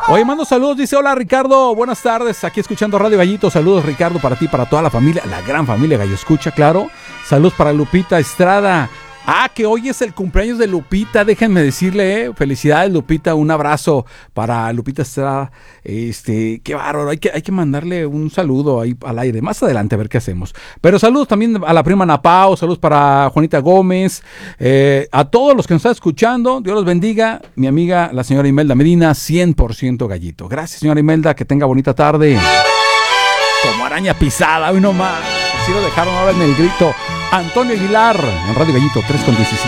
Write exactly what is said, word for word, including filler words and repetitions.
Oye, mando saludos, dice, hola Ricardo, buenas tardes, aquí escuchando Radio Gallito, saludos Ricardo para ti, para toda la familia, la gran familia Gallo Escucha, claro, saludos para Lupita Estrada. Ah, que hoy es el cumpleaños de Lupita, déjenme decirle, eh, felicidades Lupita, un abrazo para Lupita Estrada, este, qué bárbaro, hay que, hay que mandarle un saludo ahí al aire, más adelante a ver qué hacemos, pero saludos también a la prima Napao, saludos para Juanita Gómez, eh, a todos los que nos están escuchando, Dios los bendiga, mi amiga la señora Imelda Medina, cien por ciento gallito, gracias señora Imelda, que tenga bonita tarde, como araña pisada, hoy nomás. Así lo dejaron ahora en el grito. Antonio Aguilar, en Radio Gallito tres con diecisiete.